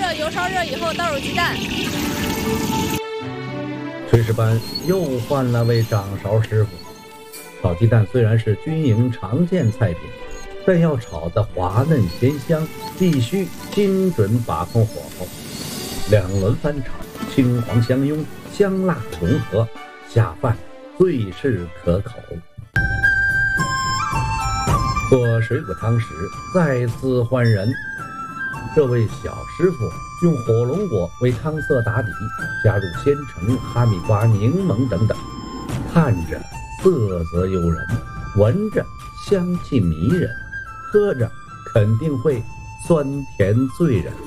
热，油烧热以后倒入鸡蛋。 炊事班又换了位掌勺师傅。炒鸡蛋虽然是军营常见菜品，但要炒得滑嫩鲜香，必须精准把控火候。2轮翻炒，青黄相拥，香辣融合，下饭最是可口。做水果汤时再次换人，这位小师傅用火龙果为汤色打底，加入鲜橙、哈密瓜、柠檬等等，看着色泽诱人，闻着香气迷人，喝着肯定会酸甜醉人。